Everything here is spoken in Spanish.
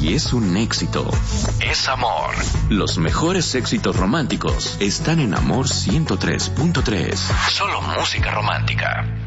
y es un éxito. Es amor. Los mejores éxitos románticos están en Amor 103.3. Solo música romántica.